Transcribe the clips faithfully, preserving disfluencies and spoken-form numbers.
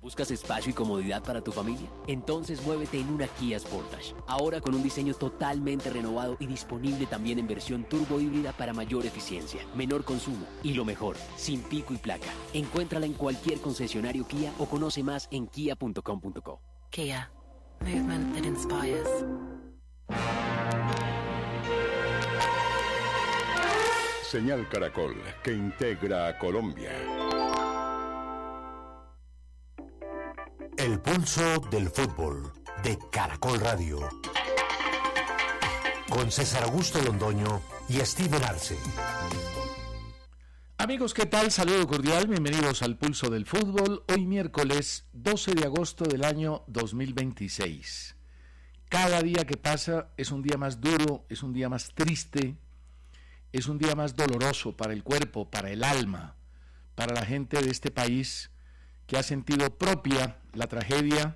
¿Buscas espacio y comodidad para tu familia? Entonces muévete en una Kia Sportage. Ahora con un diseño totalmente renovado y disponible también en versión turbo híbrida para mayor eficiencia, menor consumo y lo mejor, sin pico y placa. Encuéntrala en cualquier concesionario Kia o conoce más en kia punto com punto co. Kia. Movement that inspires. Señal Caracol, que integra a Colombia. El pulso del fútbol de Caracol Radio. Con César Augusto Londoño y Steven Arce. Amigos, ¿qué tal? Saludo cordial, bienvenidos al Pulso del Fútbol. Hoy miércoles doce de agosto del año dos mil veintiséis. Cada día que pasa es un día más duro, es un día más triste, es un día más doloroso para el cuerpo, para el alma, para la gente de este país que ha sentido propia la tragedia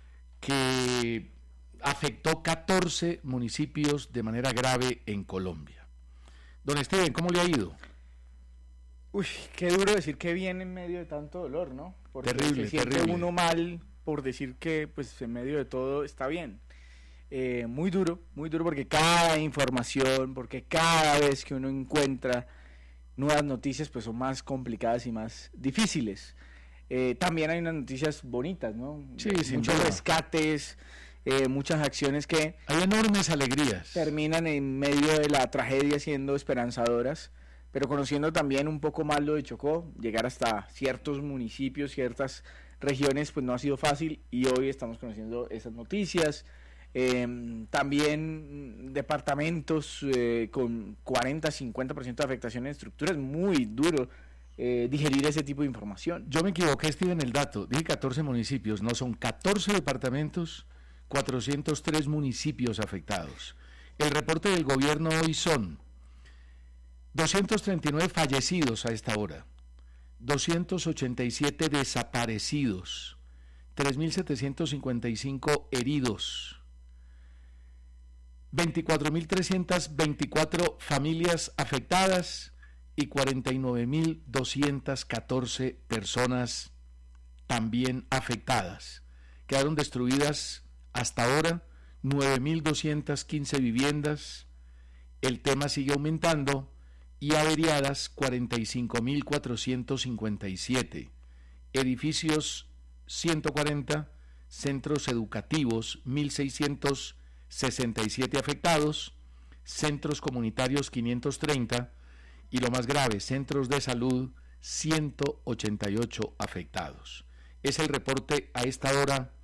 que afectó catorce municipios de manera grave en Colombia. Don Steven, ¿cómo le ha ido? Uy, qué duro decir que bien en medio de tanto dolor, ¿no? Porque terrible, se siente terrible. uno mal por decir que pues en medio de todo está bien. Eh, muy duro, muy duro porque cada información, porque cada vez que uno encuentra nuevas noticias pues son más complicadas y más difíciles. Eh, también hay unas noticias bonitas, ¿no? Sí, sin muchos duda. rescates, eh, muchas acciones que hay enormes alegrías. Terminan en medio de la tragedia siendo esperanzadoras, pero conociendo también un poco más lo de Chocó, llegar hasta ciertos municipios, ciertas regiones, pues no ha sido fácil y hoy estamos conociendo esas noticias. Eh, también departamentos eh, con cuarenta a cincuenta por ciento de afectación en estructuras, muy duro eh, digerir ese tipo de información. Yo me equivoqué, Steve, en el dato, dije catorce municipios, no, son catorce departamentos, cuatrocientos tres municipios afectados. El reporte del gobierno hoy son doscientos treinta y nueve fallecidos a esta hora, doscientos ochenta y siete desaparecidos, tres mil setecientos cincuenta y cinco heridos, veinticuatro mil trescientas veinticuatro familias afectadas y cuarenta y nueve mil doscientas catorce personas también afectadas. Quedaron destruidas hasta ahora nueve mil doscientas quince viviendas, el tema sigue aumentando, y averiadas cuarenta y cinco mil cuatrocientos cincuenta y siete, edificios ciento cuarenta, centros educativos mil seiscientos sesenta y siete afectados, centros comunitarios quinientos treinta y lo más grave, centros de salud ciento ochenta y ocho afectados. Es el reporte a esta hora